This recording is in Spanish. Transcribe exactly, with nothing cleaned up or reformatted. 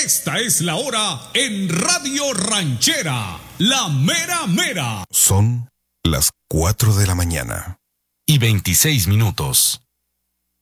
Esta es la hora en Radio Ranchera, la mera mera. Son las cuatro de la mañana. Y veintiséis minutos.